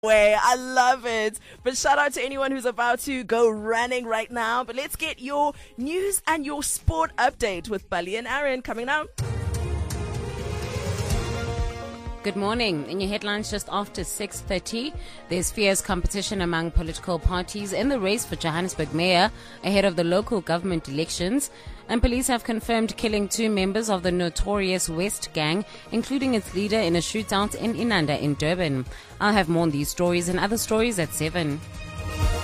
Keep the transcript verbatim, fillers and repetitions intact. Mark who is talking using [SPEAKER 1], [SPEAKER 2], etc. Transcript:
[SPEAKER 1] way. I love it. But shout out to anyone who's about to go running right now. But let's get your news and your sport update with Bali and Aaron coming up.
[SPEAKER 2] Good morning. In your headlines just after six thirty, there's fierce competition among political parties in the race for Johannesburg mayor ahead of the local government elections. And police have confirmed killing two members of the notorious West Gang, including its leader in a shootout in Inanda in Durban. I'll have more on these stories and other stories at seven.